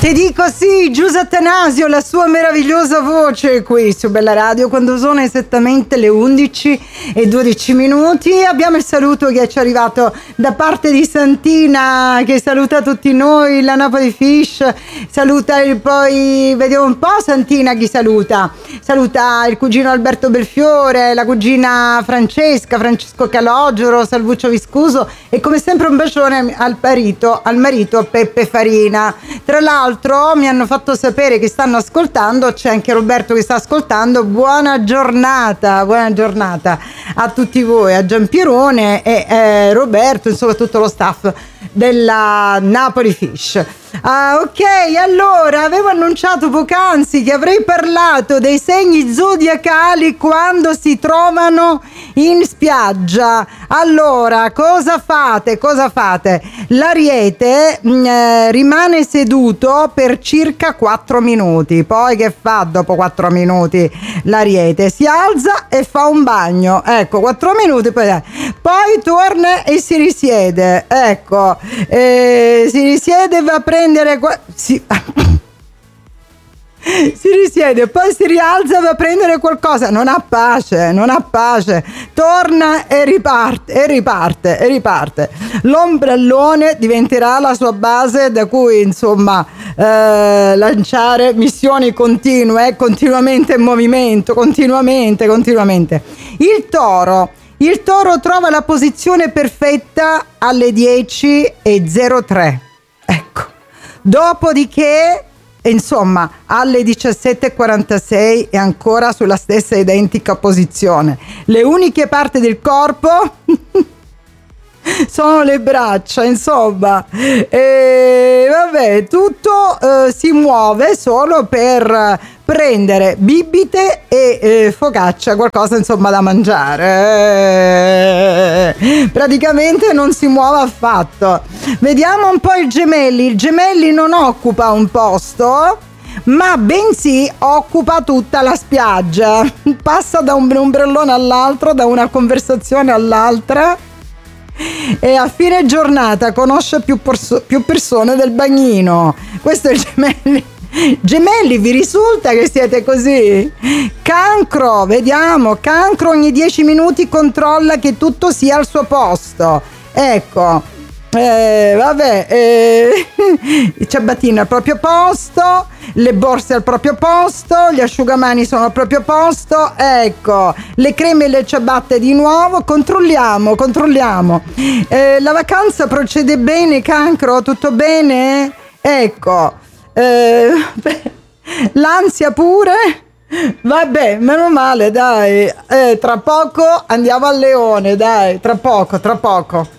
Ti dico sì, Giuse Attanasio, la sua meravigliosa voce qui su Bella Radio quando sono esattamente le 11:12. Abbiamo il saluto che ci è arrivato da parte di Santina che saluta tutti noi, la Napoli Fish, saluta poi, vediamo un po' Santina chi saluta il cugino Alberto Belfiore, la cugina Francesco Calogero, Salvuccio Viscuso e come sempre un bacione al marito Peppe Farina. Tra l'altro mi hanno fatto sapere che stanno ascoltando, c'è anche Roberto che sta ascoltando. Buona giornata a tutti voi, a Giampierone e Roberto, insomma tutto lo staff della Napoli Fish. Ok, allora avevo annunciato poc'anzi che avrei parlato dei segni zodiacali quando si trovano in spiaggia. Allora, cosa fate? L'Ariete rimane seduto per circa 4 minuti. Poi che fa dopo 4 minuti? L'Ariete si alza e fa un bagno. Ecco, 4 minuti, poi torna e si risiede. Ecco, si risiede e va a prendere si risiede, poi si rialza, va a prendere qualcosa, non ha pace, torna e riparte. L'ombrellone diventerà la sua base da cui insomma lanciare missioni continue, continuamente in movimento, continuamente. Il Toro trova la posizione perfetta alle 10:03. Ecco. Dopodiché, insomma, alle 17:46 è ancora sulla stessa identica posizione. Le uniche parti del corpo sono le braccia, insomma. E vabbè, tutto si muove solo per prendere bibite e focaccia, qualcosa insomma da mangiare. Praticamente non si muove affatto. Vediamo un po' il Gemelli non occupa un posto, ma bensì occupa tutta la spiaggia, passa da un ombrellone all'altro, da una conversazione all'altra e a fine giornata conosce più persone del bagnino. Questo è il Gemelli, vi risulta che siete così? Cancro, vediamo. Cancro ogni 10 minuti controlla che tutto sia al suo posto. Ecco, il ciabattino al proprio posto, le borse al proprio posto, gli asciugamani sono al proprio posto. Ecco, le creme e le ciabatte di nuovo. Controlliamo. La vacanza procede bene, Cancro? Tutto bene? Ecco. L'ansia pure? Vabbè, meno male, dai. Tra poco andiamo al Leone, dai, tra poco.